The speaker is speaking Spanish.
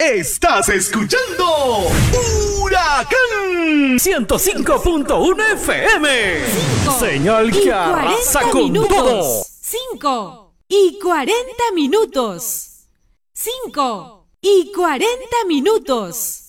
Estás escuchando Huracán 105.1 FM. Señal que arrasa con todo. 5:40 minutos. 5:40 minutos.